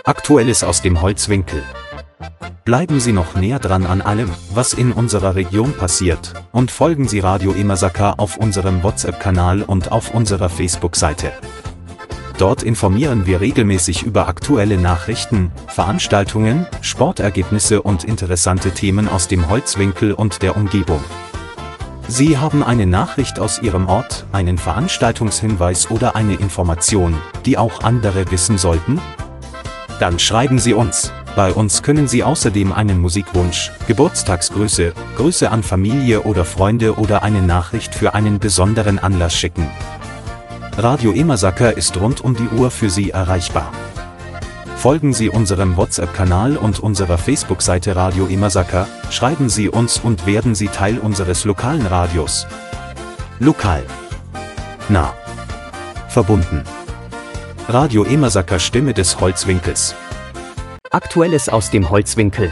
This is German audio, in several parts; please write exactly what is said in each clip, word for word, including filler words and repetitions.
Aktuelles aus dem Holzwinkel. Bleiben Sie noch näher dran an allem, was in unserer Region passiert, und folgen Sie Radio Emasaka auf unserem WhatsApp-Kanal und auf unserer Facebook-Seite. Dort informieren wir regelmäßig über aktuelle Nachrichten, Veranstaltungen, Sportergebnisse und interessante Themen aus dem Holzwinkel und der Umgebung. Sie haben eine Nachricht aus Ihrem Ort, einen Veranstaltungshinweis oder eine Information, die auch andere wissen sollten? Dann schreiben Sie uns. Bei uns können Sie außerdem einen Musikwunsch, Geburtstagsgrüße, Grüße an Familie oder Freunde oder eine Nachricht für einen besonderen Anlass schicken. Radio Emasaka ist rund um die Uhr für Sie erreichbar. Folgen Sie unserem WhatsApp-Kanal und unserer Facebook-Seite Radio Emasaka, schreiben Sie uns und werden Sie Teil unseres lokalen Radios. Lokal. Nah. Verbunden. Radio Emasaka, Stimme des Holzwinkels. Aktuelles aus dem Holzwinkel.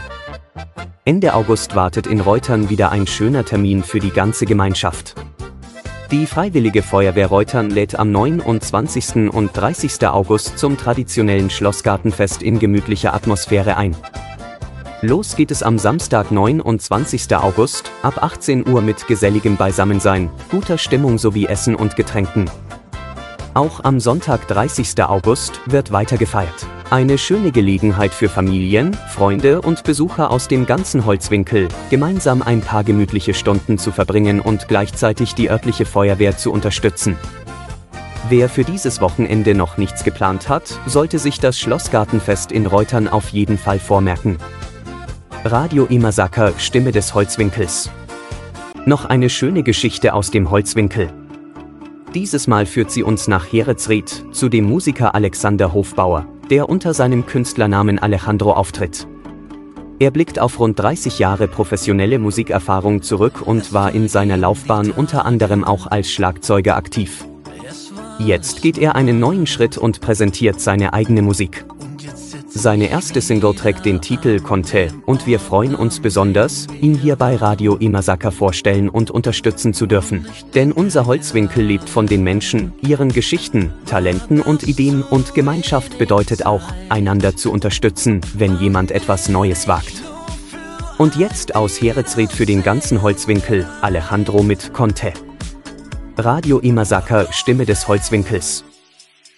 Ende August wartet in Reutern wieder ein schöner Termin für die ganze Gemeinschaft. Die Freiwillige Feuerwehr Reutern lädt am neunundzwanzigsten und dreißigsten August zum traditionellen Schlossgartenfest in gemütlicher Atmosphäre ein. Los geht es am Samstag, neunundzwanzigsten August, ab achtzehn Uhr mit geselligem Beisammensein, guter Stimmung sowie Essen und Getränken. Auch am Sonntag, dreißigsten August, wird weiter gefeiert. Eine schöne Gelegenheit für Familien, Freunde und Besucher aus dem ganzen Holzwinkel, gemeinsam ein paar gemütliche Stunden zu verbringen und gleichzeitig die örtliche Feuerwehr zu unterstützen. Wer für dieses Wochenende noch nichts geplant hat, sollte sich das Schlossgartenfest in Reutern auf jeden Fall vormerken. Radio Emasaka, Stimme des Holzwinkels. Noch eine schöne Geschichte aus dem Holzwinkel. Dieses Mal führt sie uns nach Heretsried, zu dem Musiker Alexander Hofbauer, der unter seinem Künstlernamen Alejandro auftritt. Er blickt auf rund dreißig Jahre professionelle Musikerfahrung zurück und war in seiner Laufbahn unter anderem auch als Schlagzeuger aktiv. Jetzt geht er einen neuen Schritt und präsentiert seine eigene Musik. Seine erste Single trägt den Titel Conte und wir freuen uns besonders, ihn hier bei Radio Emasaka vorstellen und unterstützen zu dürfen. Denn unser Holzwinkel lebt von den Menschen, ihren Geschichten, Talenten und Ideen und Gemeinschaft bedeutet auch, einander zu unterstützen, wenn jemand etwas Neues wagt. Und jetzt aus Heretsried für den ganzen Holzwinkel, Alejandro mit Conte. Radio Emasaka, Stimme des Holzwinkels.